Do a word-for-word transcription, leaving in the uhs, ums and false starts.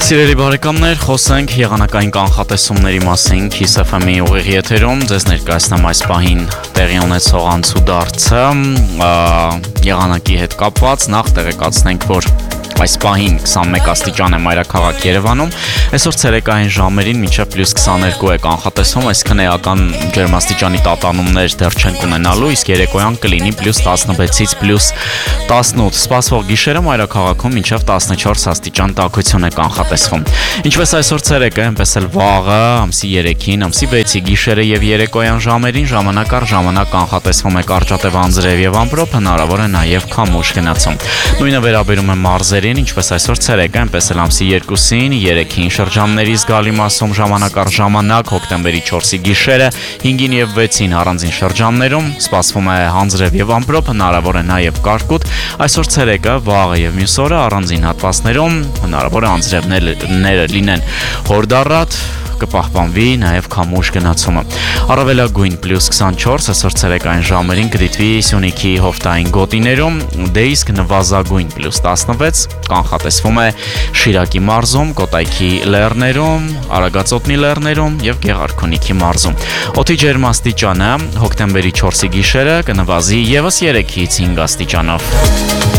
Սիրելի բարեկամներ, խոսենք եղանակային կանխատեսումների մասին Kiss F M-ի ուղիղ եթերում, ձեզ ներկայացնեմ այս պահին տեղի ունեցող անցուդարձը, եղանակի հետ կապված, նախ տեղեկացնենք, որ այս պահին քսանմեկ աստիճան է մայրաքաղաք Երևանում, այսօր ցերեկային ժամերին մինչև պլյուս քսաներկու է կանխատեսում, այսինքն էական ջերմաստիճանի տատանումներ դեռ չենք ունենալու, իսկ երեկոյան կլինի պլյուս տասնվեցից պլյուս տասնութ, սպասվող գիշերը մայրաքաղաքում մինչև տասնչորս աստիճան տաքություն է կանխատեսվում։ Ինչպես այսօր ցերեկը, այնպես էլ վաղը, ամսի երեքին, ամսի վեցի գիշերը եւ երեկոյան ժամերին ժամանակ առ ժամանակ կանխատեսվում է կարճատև անձրև եւ ամպրոպ, հնարավոր է նաեւ քամուշ գնացում։ Նույնը վերաբերում է մարզերին, ինչպես այսօր ցերեկը, այնպես էլ ամսի երկուսին, երեքին շրջանների զգալի մասում ժամանակ առ ժամանակ, հոկտեմբերի չորսի գիշերը, հինգին եւ վեցին առանձին շրջաններում սպասվում է անձրև եւ ամպրոպ, հնարավոր է նաեւ կարկուտ։ Այսօր ցերեկը, վաղը եւ մյուս օրը առանձին հատվածներում հնարավոր է անձրևները լինեն հորդառատ, կպահպանվի նաև քամուշ գնացումը։ Առավելագույն պլյուս քսանչորս, այսօր ցերեկային ժամերին կդիտվի Սյունիքի հովտային գոտիներում, դե իսկ նվազագույն պլյուս տասնվեց կանխատեսվում է Շիրակի մարզում, Կոտայքի լեռներում, Արագածոտնի լեռներում եւ Գեղարքունիքի մարզում։ Օդի ջերմաստիճանը հոկտեմբերի չորսի գիշերը կնվազի եւս երեքից հինգ աստիճանով։